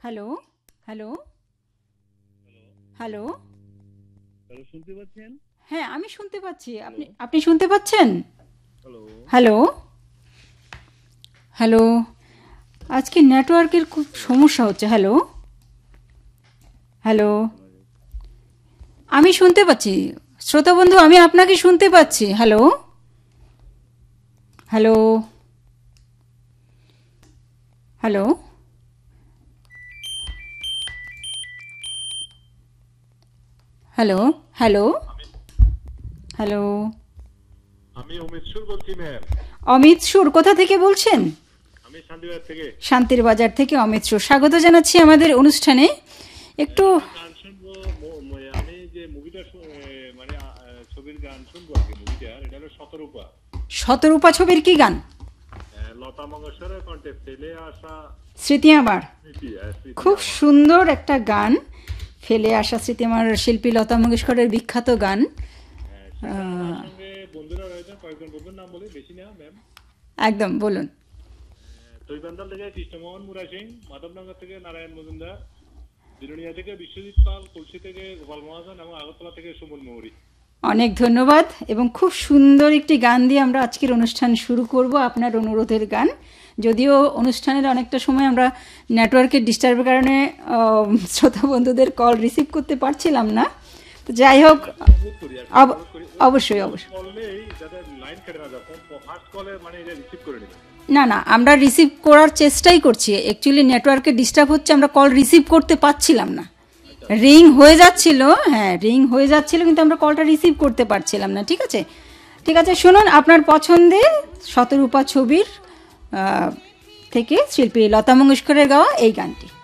Hello, hello, hello. Hello, শুনতে পাচ্ছেন? হ্যাঁ, আমি শুনতে পাচ্ছি। হ্যালো, আপনি আপনি শুনতে পাচ্ছেন? হ্যালো। Hello, hello. আজকে নেটওয়ার্কের খুব হ্যালো, সমস্যা হচ্ছে। Hello, hello. শোনা যাচ্ছে। আমি শুনতে পাচ্ছি। শ্রোতা বন্ধু, আমি আপনাকে শুনতে পাচ্ছি। Hello, hello, hello, hello, hello, আমি হ্যালো। আমি অমিত সুর বলছি ম্যাম। অমিত সুর কোথা থেকে বলছেন? আমি শান্তিবাজার থেকে। শান্তির বাজার থেকে অমিত সুর, স্বাগত জানাচ্ছি আমাদের অনুষ্ঠানে। একটু আমি গান শুনবো। আমি যে মুভিটা মানে ছবির গান শুনবো আর কি। মুভিটার এটা হলো শতরূপা। শতরূপা ছবির কি গান? লতা মঙ্গেশকরের কণ্ঠে ফেলে আসা স্মৃতি আমার। স্মৃতি, স্মৃতি খুব আমার। সুন্দর একটা গান, ফেলে আসা স্মৃতি আমার, শিল্পী লতা মঙ্গেশকরের বিখ্যাত গান। সেখানে আমার আহ, সঙ্গে বন্ধুরা রয়েছেন, কয়েকজন বন্ধুর নাম বলি, বেশি না ম্যাম। একদম বলুন। তৈবান্দাল থেকে কৃষ্ণমোহন মুরা সিং, মাধবনগর থেকে নারায়ণ মজুমদার, বিলোনিয়া থেকে বিশ্বজিৎ পাল, কুলসি থেকে গোপাল মহাজন এবং আগরতলা থেকে সুমন মৌরি। অনেক ধন্যবাদ, এবং খুব সুন্দর একটি গান দিয়ে আমরা আজকের অনুষ্ঠান শুরু করব, আপনার অনুরোধের গান। যদিও অনুষ্ঠানের অনেকটা সময় আমরা নেটওয়ার্কের ডিস্টার্বের কারণে শ্রোতা বন্ধুদের কল রিসিভ করতে পারছিলাম না, তো যাই হোক। আমি অনুরোধ করি আর কি, অনুরোধ করি ওই অবশ্যই, ফোন অবশ্যই। করলেই যাতে লাইন কেটে না যায়, ফোন ফার্স্ট কলে মানে এটা রিসিভ করে নেবেন। না, না, আমরা রিসিভ করার চেষ্টাই করছি। অ্যাকচুয়ালি নেটওয়ার্কে ডিস্টার্ব হচ্ছে, আমরা কল রিসিভ করতে পারছিলাম না। আচ্ছা, রিং হয়ে যাচ্ছিল, হ্যাঁ রিং হয়ে যাচ্ছিল, কিন্তু আমরা কলটা রিসিভ করতে পারছিলাম না। ঠিক আছে, ঠিক আছে, শুনুন আপনার পছন্দে শতরূপা ছবির থেকে শিল্পী লতা মঙ্গেশকরের গাওয়া এই গানটি।